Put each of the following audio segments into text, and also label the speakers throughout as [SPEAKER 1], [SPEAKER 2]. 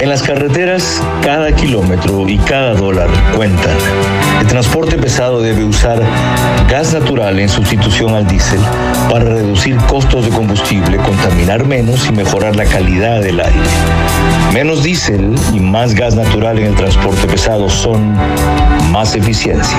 [SPEAKER 1] En las carreteras, cada kilómetro y cada dólar cuentan. El transporte pesado debe usar gas natural en sustitución al diésel para reducir costos de combustible, contaminar menos y mejorar la calidad del aire. Menos diésel y más gas natural en el transporte pesado son más eficiencia.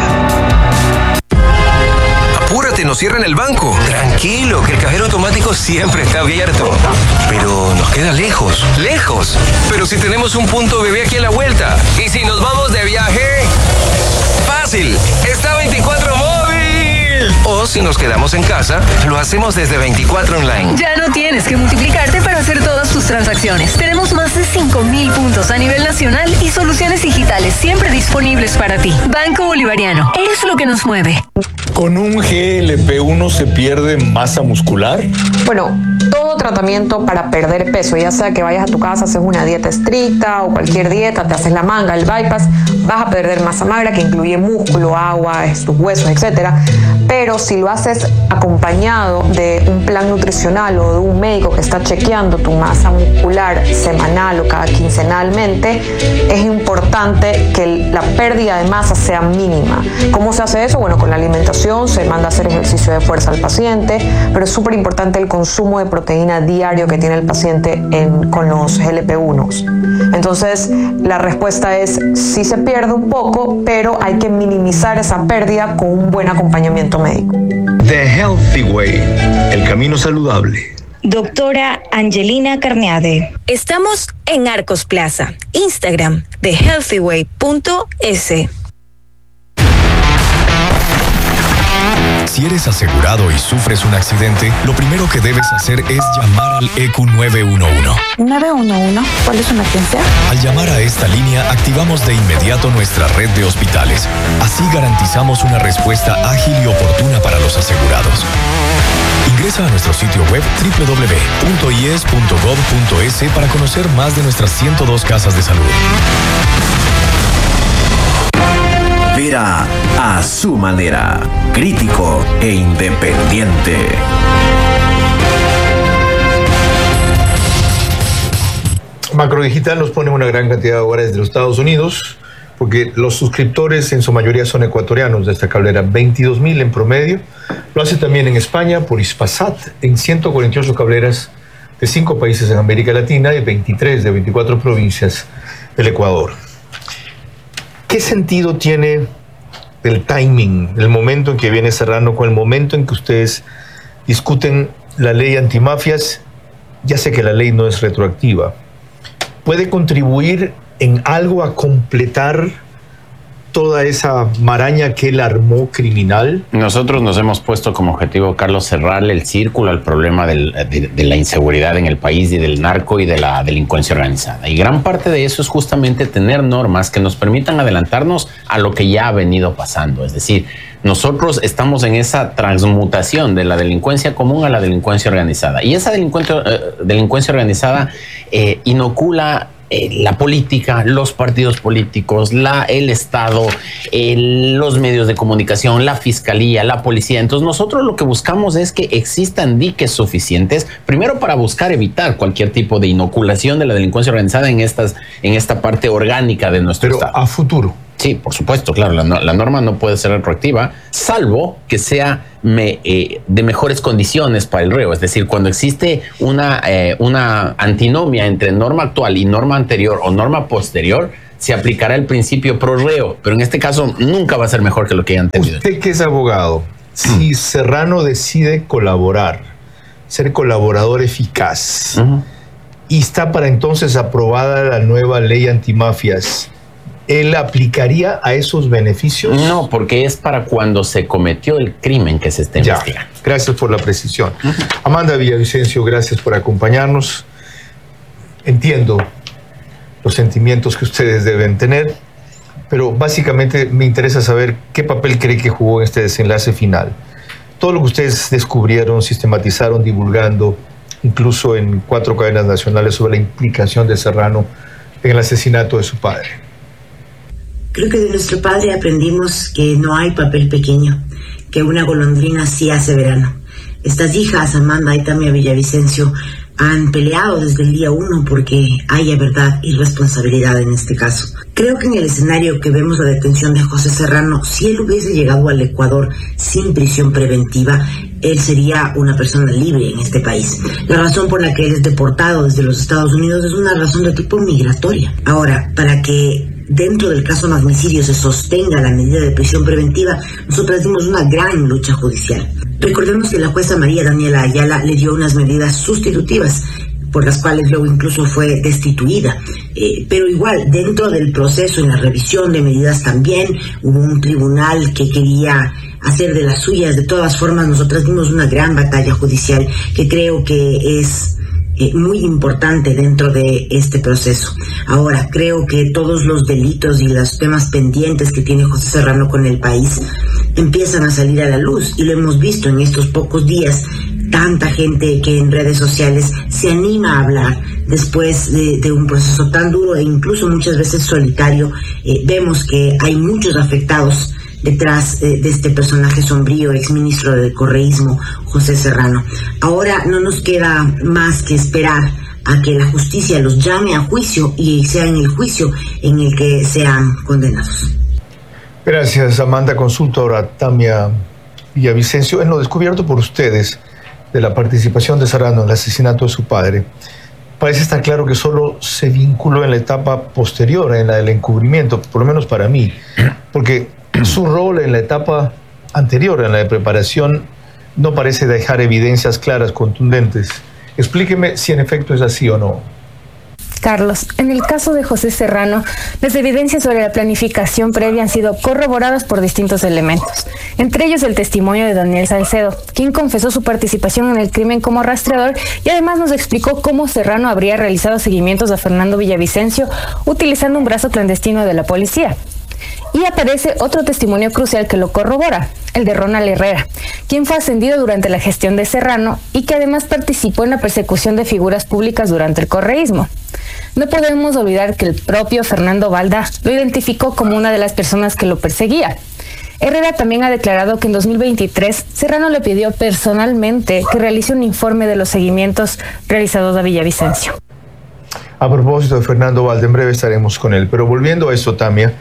[SPEAKER 2] Apúrate, nos cierran el banco. Tranquilo, que el cajero automático siempre está abierto. Pero nos queda lejos, lejos. Pero si tenemos un punto bebé aquí a la vuelta. ¿Y si nos vamos de viaje? Fácil, está 24 móvil. O si nos quedamos en casa, lo hacemos desde 24 online.
[SPEAKER 3] Ya no tienes que multiplicarte para hacer todas tus transacciones. Tenemos más de 5,000 puntos a nivel nacional y soluciones digitales siempre disponibles para ti. Banco Bolivariano, es lo que nos mueve.
[SPEAKER 1] ¿Con un GLP-1 se pierde masa muscular?
[SPEAKER 4] Bueno, todo tratamiento para perder peso, ya sea que vayas a tu casa, haces una dieta estricta o cualquier dieta, te haces la manga, el bypass, vas a perder masa magra que incluye músculo, agua, tus huesos, etcétera. Pero si lo haces acompañado de un plan nutricional o de un médico que está chequeando tu masa muscular semanal o cada quincenalmente, es importante que la pérdida de masa sea mínima. ¿Cómo se hace eso? Bueno, con la alimentación se manda a hacer ejercicio de fuerza al paciente, pero es súper importante el consumo de proteína diario que tiene el paciente con los GLP-1s. Entonces, la respuesta es sí se pierde un poco, pero hay que minimizar esa pérdida con un buen acompañamiento médico.
[SPEAKER 1] The Healthy Way, el camino saludable.
[SPEAKER 5] Doctora Angelina Carneade.
[SPEAKER 3] Estamos en Arcos Plaza. Instagram, thehealthyway.es.
[SPEAKER 6] Si eres asegurado y sufres un accidente, lo primero que debes hacer es llamar al EQ 911.
[SPEAKER 7] ¿911? ¿Cuál es su emergencia?
[SPEAKER 6] Al llamar a esta línea, activamos de inmediato nuestra red de hospitales. Así garantizamos una respuesta ágil y oportuna para los asegurados. Ingresa a nuestro sitio web www.ies.gov.es para conocer más de nuestras 102 casas de salud.
[SPEAKER 8] Vera a su manera, crítico e independiente.
[SPEAKER 9] Macrodigital nos pone una gran cantidad de horas de los Estados Unidos, porque los suscriptores en su mayoría son ecuatorianos de esta cablera, 22,000 en promedio. Lo hace también en España por Hispasat, en 148 cableras de 5 países en América Latina y 23 de 24 provincias del Ecuador. ¿Qué sentido tiene el timing, el momento en que viene Serrano con el momento en que ustedes discuten la ley antimafias? Ya sé que la ley no es retroactiva. ¿Puede contribuir en algo a completar toda esa maraña que él armó criminal?
[SPEAKER 10] Nosotros nos hemos puesto como objetivo, Carlos, cerrarle el círculo al problema de la inseguridad en el país y del narco y de la delincuencia organizada. Y gran parte de eso es justamente tener normas que nos permitan adelantarnos a lo que ya ha venido pasando. Es decir, nosotros estamos en esa transmutación de la delincuencia común a la delincuencia organizada. Y esa delincuencia organizada inocula la política, los partidos políticos, el Estado, los medios de comunicación, la fiscalía, la policía. Entonces nosotros lo que buscamos es que existan diques suficientes, primero para buscar evitar cualquier tipo de inoculación de la delincuencia organizada en esta parte orgánica de nuestro Estado.
[SPEAKER 9] Pero a futuro.
[SPEAKER 10] Sí, por supuesto, claro, la norma no puede ser retroactiva, salvo que sea de mejores condiciones para el reo. Es decir, cuando existe una antinomia entre norma actual y norma anterior o norma posterior, se aplicará el principio pro reo, pero en este caso nunca va a ser mejor que lo que hayan tenido.
[SPEAKER 9] Usted que es abogado, si Serrano decide colaborar, ser colaborador eficaz, y está para entonces aprobada la nueva ley antimafias, ¿él aplicaría a esos beneficios?
[SPEAKER 10] No, porque es para cuando se cometió el crimen que se está investigando.
[SPEAKER 9] Gracias por la precisión. Amanda Villavicencio, gracias por acompañarnos. Entiendo los sentimientos que ustedes deben tener, pero básicamente me interesa saber qué papel cree que jugó en este desenlace final. Todo lo que ustedes descubrieron, sistematizaron, divulgando, incluso en 4 cadenas nacionales, sobre la implicación de Serrano en el asesinato de su padre.
[SPEAKER 11] Creo que de nuestro padre aprendimos que no hay papel pequeño, que una golondrina sí hace verano. Estas hijas, Amanda y Tamia Villavicencio, han peleado desde el día 1 porque haya verdad y responsabilidad en este caso. Creo que en el escenario que vemos la detención de José Serrano, si él hubiese llegado al Ecuador sin prisión preventiva, él sería una persona libre en este país. La razón por la que él es deportado desde los Estados Unidos es una razón de tipo migratoria. Ahora, para que dentro del caso magnicidio se sostenga la medida de prisión preventiva, nosotros dimos una gran lucha judicial. Recordemos que la jueza María Daniela Ayala le dio unas medidas sustitutivas, por las cuales luego incluso fue destituida. Pero igual, dentro del proceso, en la revisión de medidas también, hubo un tribunal que quería hacer de las suyas. De todas formas, nosotras dimos una gran batalla judicial que creo que es muy importante dentro de este proceso. Ahora, creo que todos los delitos y los temas pendientes que tiene José Serrano con el país empiezan a salir a la luz, y lo hemos visto en estos pocos días. Tanta gente que en redes sociales se anima a hablar después de un proceso tan duro e incluso muchas veces solitario. Vemos que hay muchos afectados detrás de este personaje sombrío, exministro del correísmo, José Serrano. Ahora no nos queda más que esperar a que la justicia los llame a juicio y sea en el juicio en el que sean condenados.
[SPEAKER 9] Gracias, Amanda. Consulto ahora a Tamia Villavicencio. En lo descubierto por ustedes de la participación de Serrano en el asesinato de su padre, parece estar claro que solo se vinculó en la etapa posterior, en la del encubrimiento, por lo menos para mí, porque su rol en la etapa anterior, en la de preparación, no parece dejar evidencias claras, contundentes. Explíqueme si en efecto es así o no.
[SPEAKER 12] Carlos, en el caso de José Serrano, las evidencias sobre la planificación previa han sido corroboradas por distintos elementos, entre ellos el testimonio de Daniel Salcedo, quien confesó su participación en el crimen como rastreador y además nos explicó cómo Serrano habría realizado seguimientos a Fernando Villavicencio utilizando un brazo clandestino de la policía. Y aparece otro testimonio crucial que lo corrobora, el de Ronald Herrera, quien fue ascendido durante la gestión de Serrano y que además participó en la persecución de figuras públicas durante el correísmo. No podemos olvidar que el propio Fernando Balda lo identificó como una de las personas que lo perseguía. Herrera también ha declarado que en 2023 Serrano le pidió personalmente que realice un informe de los seguimientos realizados a Villavicencio.
[SPEAKER 9] A propósito de Fernando Balda, en breve estaremos con él, pero volviendo a esto, Tamia,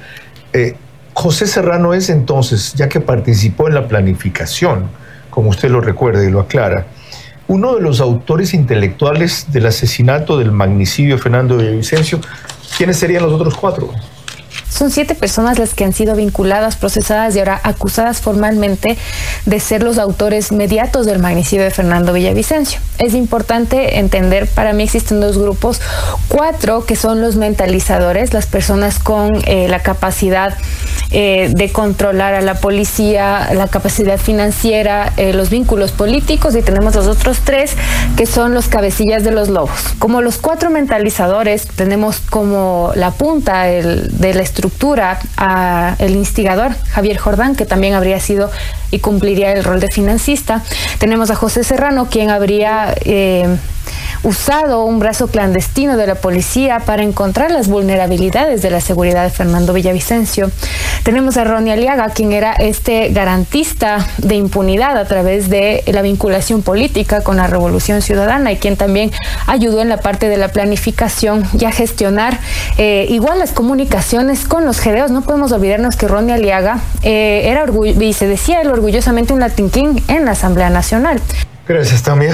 [SPEAKER 9] José Serrano es entonces, ya que participó en la planificación, como usted lo recuerda y lo aclara, uno de los autores intelectuales del asesinato del magnicidio Fernando Villavicencio. ¿Quiénes serían los otros 4?
[SPEAKER 12] Son 7 personas las que han sido vinculadas, procesadas y ahora acusadas formalmente de ser los autores mediatos del magnicidio de Fernando Villavicencio. Es importante entender, para mí existen 2 grupos, 4 que son los mentalizadores, las personas con la capacidad de controlar a la policía, la capacidad financiera, los vínculos políticos, y tenemos los otros 3 que son los cabecillas de los lobos. Como los 4 mentalizadores, tenemos como la punta de la estructura a el instigador, Javier Jordán, que también habría sido y cumpliría el rol de financista. Tenemos a José Serrano, quien habría usado un brazo clandestino de la policía para encontrar las vulnerabilidades de la seguridad de Fernando Villavicencio. Tenemos a Ronnie Aliaga, quien era este garantista de impunidad a través de la vinculación política con la Revolución Ciudadana y quien también ayudó en la parte de la planificación y a gestionar igual las comunicaciones con los GDOs. No podemos olvidarnos que Ronnie Aliaga era y se decía él orgullosamente un Latin King en la Asamblea Nacional.
[SPEAKER 9] Gracias, Tamia.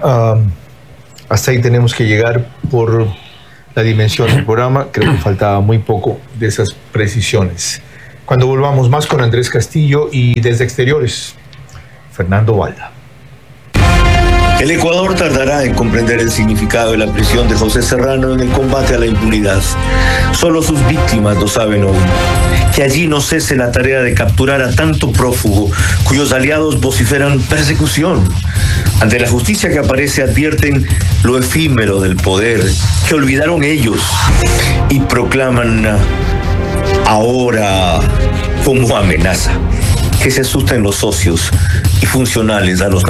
[SPEAKER 9] Hasta ahí tenemos que llegar por la dimensión del programa. Creo que faltaba muy poco de esas precisiones. Cuando volvamos más con Andrés Castillo y desde exteriores, Fernando Balda.
[SPEAKER 1] El Ecuador tardará en comprender el significado de la prisión de José Serrano en el combate a la impunidad. Solo sus víctimas lo saben aún. Que allí no cese la tarea de capturar a tanto prófugo, cuyos aliados vociferan persecución. Ante la justicia que aparece advierten lo efímero del poder, que olvidaron ellos, y proclaman ahora como amenaza. Que se asusten los socios y funcionales a los